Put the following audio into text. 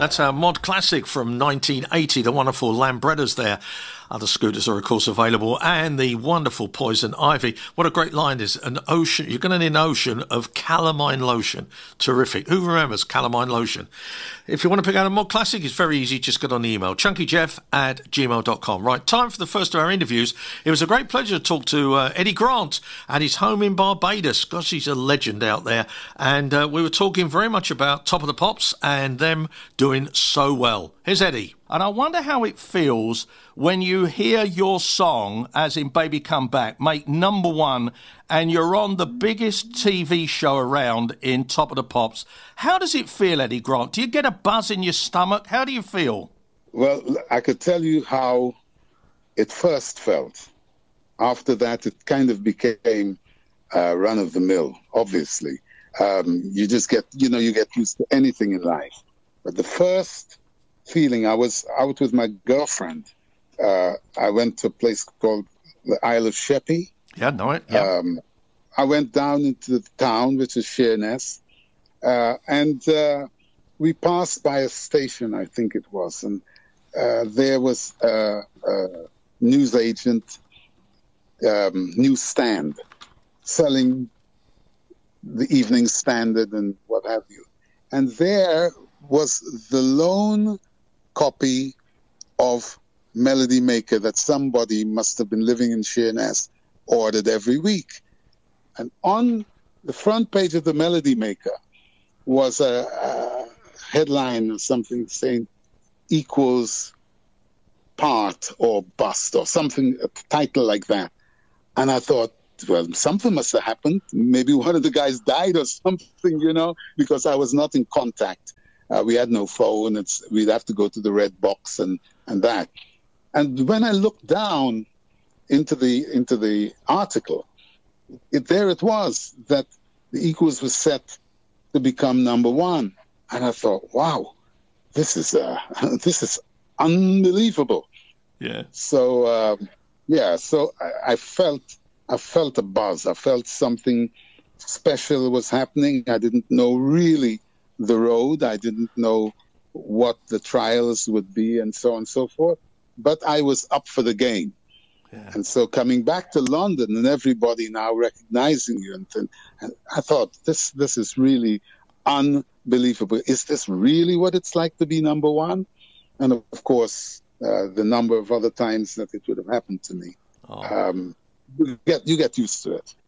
That's our mod classic from 1980, the wonderful Lambrettas there. Other scooters are, of course, available, and the wonderful Poison Ivy. What a great line is, an ocean, you're going to need an ocean of calamine lotion. Terrific. Who remembers calamine lotion? If you want to pick out a mod classic, it's very easy. Just get on the email, chunkyjeff@gmail.com. Right, time for the first of our interviews. It was a great pleasure to talk to Eddie Grant at his home in Barbados. Gosh, he's a legend out there. And we were talking very much about Top of the Pops and them doing so well. Here's Eddie. And I wonder how it feels when you hear your song, as in Baby Come Back, make number one, and you're on the biggest TV show around in Top of the Pops. How does it feel, Eddie Grant? Do you get a buzz in your stomach? How do you feel? Well, I could tell you how it first felt. After that, it kind of became run-of-the-mill, obviously. You just get, you get used to anything in life. But the first feeling, I was out with my girlfriend. I went to a place called the Isle of Sheppey. Yeah, know it. Yeah. I went down into the town, which is Sheerness, and we passed by a station, I think it was, and there was a newsagent newsstand selling the Evening Standard and what have you. And there was the lone copy of Melody Maker that somebody must have been living in Sheerness ordered every week. And on the front page of the Melody Maker was a headline or something saying equals part or bust or something, a title like that. And I thought, well, something must have happened. Maybe one of the guys died or something, because I was not in contact. We had no phone. We'd have to go to the red box and that. And when I looked down into the article, there it was that the Equals was set to become number one. And I thought, wow, this is unbelievable. Yeah. So so I felt a buzz. I felt something special was happening. I didn't know really the road. I didn't know what the trials would be and so on and so forth. But I was up for the game. Yeah. And so coming back to London and everybody now recognizing you, and I thought, this is really unbelievable. Is this really what it's like to be number one? And of course, the number of other times that it would have happened to me. Oh. You get used to it.